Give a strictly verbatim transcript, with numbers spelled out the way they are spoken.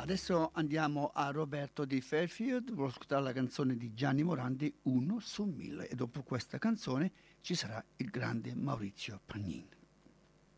Adesso andiamo a Roberto di Fairfield, voglio ascoltare la canzone di Gianni Morandi, Uno su mille, e dopo questa canzone ci sarà il grande Maurizio Pagnin.